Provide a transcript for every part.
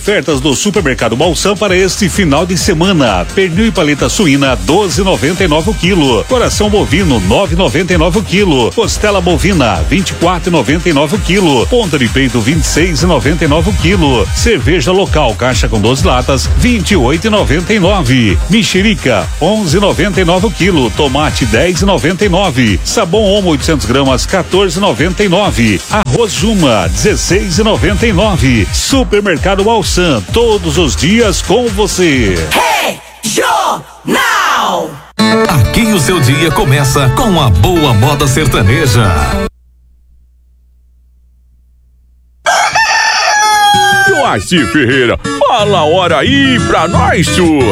ofertas do Supermercado Balsam para este final de semana. Pernil e paleta suína 12,99 o quilo. Coração bovino 9,99 o quilo. Costela bovina 24,99 o quilo. Ponta de peito 26,99 o quilo. Cerveja local caixa com 12 latas 28,99. Mexerica 11,99 o quilo. Tomate 10,99. Sabão Omo 800 gramas 14,99. Arroz Juma 16,99. Supermercado Balsam, todos os dias com você. Regional. Aqui o seu dia começa com a boa moda sertaneja. Joaci Ferreira, fala a hora aí pra nós, tio.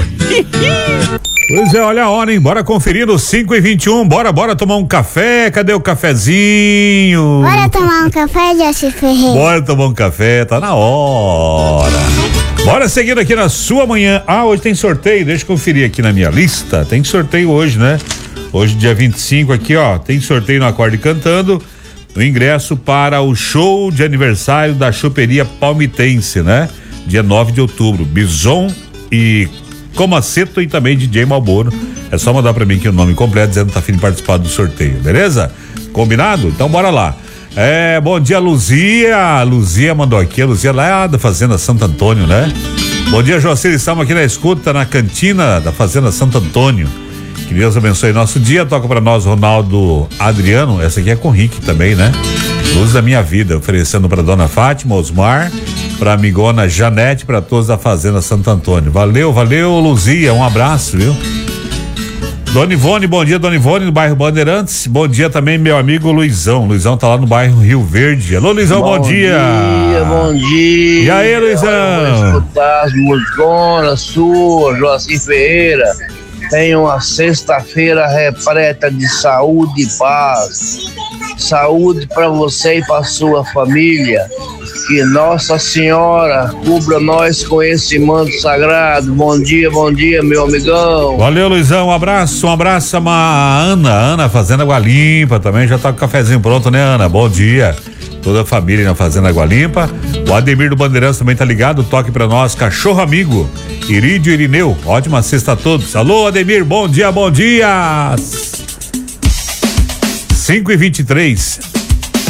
Pois é, olha a hora, hein? Bora conferir no 5h21. Bora tomar um café. Cadê o cafezinho? Bora tomar um café, Joaci Ferreira. Bora tomar um café, tá na hora. Bora seguindo aqui na sua manhã. Hoje tem sorteio, deixa eu conferir aqui na minha lista. Tem sorteio hoje, né? Hoje, dia 25 aqui, ó, tem sorteio no Acorde Cantando. O ingresso para o show de aniversário da Choperia Palmitense, né? Dia 9 de outubro. Bison e Comaceto e também DJ Malboro. É só mandar pra mim aqui o nome completo dizendo que tá afim de participar do sorteio, beleza? Combinado? Então bora lá. Bom dia, Luzia. Luzia mandou aqui, a Luzia lá da Fazenda Santo Antônio, né? Bom dia, Jocir, estamos aqui na escuta, na cantina da Fazenda Santo Antônio. Que Deus abençoe nosso dia. Toca pra nós Ronaldo Adriano, essa aqui é com o Rick também, né? Luz da minha vida, oferecendo pra dona Fátima, Osmar, pra amigona Janete, pra todos da Fazenda Santo Antônio. Valeu, Luzia, um abraço, viu? Dona Ivone, bom dia, Dona Ivone, no bairro Bandeirantes. Bom dia também, meu amigo Luizão. Luizão tá lá no bairro Rio Verde. Alô, Luizão, bom dia. Bom dia. E aí, Luizão? Eu vou escutar as musiconas sua, Joaci Ferreira. Tenha uma sexta-feira repleta de saúde e paz. Saúde para você e para sua família. Que Nossa Senhora cubra nós com esse manto sagrado. Bom dia, meu amigão. Valeu, Luizão, um abraço a Ana Fazenda Água Limpa também, já tá com o cafezinho pronto, né, Ana? Bom dia. Toda a família na Fazenda Água Limpa. O Ademir do Bandeirantes também tá ligado, toque pra nós, cachorro amigo, Irídio Irineu, ótima sexta a todos. Alô, Ademir, bom dia. 5h23.